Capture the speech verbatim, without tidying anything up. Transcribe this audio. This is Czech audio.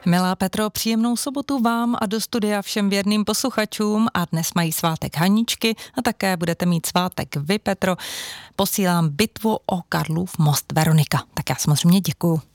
Milá Petro, příjemnou sobotu vám a do studia všem věrným posluchačům a dnes mají svátek Haničky a také budete mít svátek vy, Petro. Posílám bitvu o Karlův most Veronika. Tak já samozřejmě děkuju.